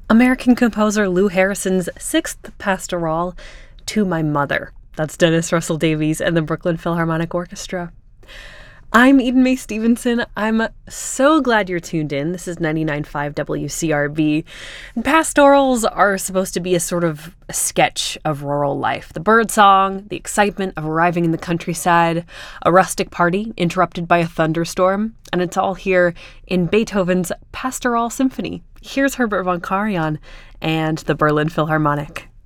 American composer Lou Harrison's sixth pastoral, To My Mother. That's Dennis Russell Davies and the Brooklyn Philharmonic Orchestra. I'm Eden Mae Stevenson. I'm so glad you're tuned in. This is 99.5 WCRB. And pastorals are supposed to be a sort of a sketch of rural life. The birdsong, the excitement of arriving in the countryside, a rustic party interrupted by a thunderstorm, and it's all here in Beethoven's Pastoral Symphony. Here's Herbert von Karajan and the Berlin Philharmonic.